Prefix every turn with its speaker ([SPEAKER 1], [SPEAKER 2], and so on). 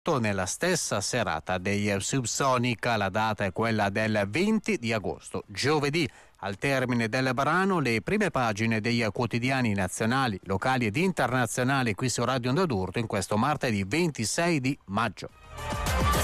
[SPEAKER 1] tutto nella stessa serata dei Subsonica. La data è quella del 20 di agosto, giovedì. Al termine del brano le prime pagine dei quotidiani nazionali, locali ed internazionali qui su Radio Onda d'Urto in questo martedì 26 di maggio.